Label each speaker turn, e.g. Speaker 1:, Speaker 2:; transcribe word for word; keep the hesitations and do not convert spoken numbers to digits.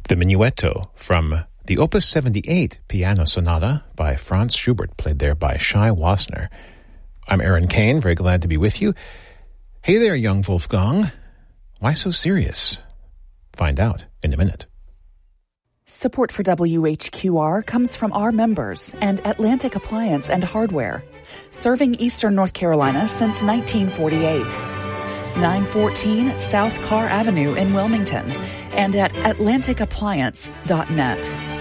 Speaker 1: The Minuetto from the Opus seventy-eight Piano Sonata by Franz Schubert, played there by Shai Wasner. I'm Aaron Kane, very glad to be with you. Hey there, young Wolfgang. Why so serious? Find out in a minute.
Speaker 2: Support for W H Q R comes from our members and Atlantic Appliance and Hardware, serving Eastern North Carolina since nineteen forty-eight. nine fourteen South Carr Avenue in Wilmington and at atlantic appliance dot net.